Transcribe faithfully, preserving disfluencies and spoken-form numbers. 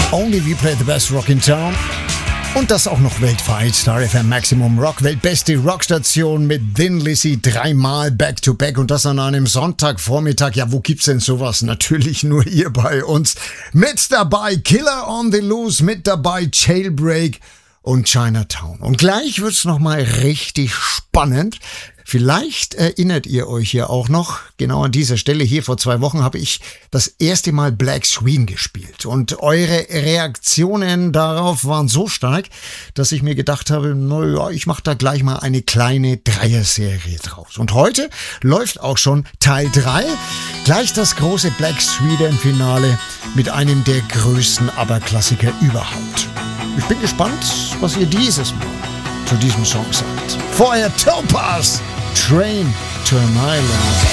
Only we play the best rock in town. Und das auch noch weltweit. Star F M Maximum Rock, weltbeste Rockstation mit Thin Lizzy dreimal Back-to-Back und das an einem Sonntagvormittag. Ja, wo gibt's denn sowas? Natürlich nur hier bei uns. Mit dabei Killer on the Loose, mit dabei Jailbreak und Chinatown. Und gleich wird's nochmal richtig spannend. Vielleicht erinnert ihr euch ja auch noch, genau an dieser Stelle hier vor zwei Wochen habe ich das erste Mal Black Sweden gespielt. Und eure Reaktionen darauf waren so stark, dass ich mir gedacht habe, naja, ich mache da gleich mal eine kleine Dreier-Serie draus. Und heute läuft auch schon Teil drei, gleich das große Black Sweden-Finale mit einem der größten ABBA-Klassiker überhaupt. Ich bin gespannt, was ihr dieses Mal zu diesem Song sagt. Vorher Topaz, Train to an Island.